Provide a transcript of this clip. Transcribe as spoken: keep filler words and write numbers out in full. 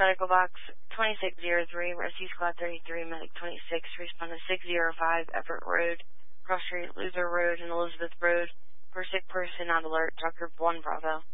Medical Box twenty-six oh three, Rescue Squad thirty-three, Medic twenty-six, respond to six oh five, Everett Road, Cross Street, Luther Road, and Elizabeth Road. For a sick person on alert, Tucker one Bravo.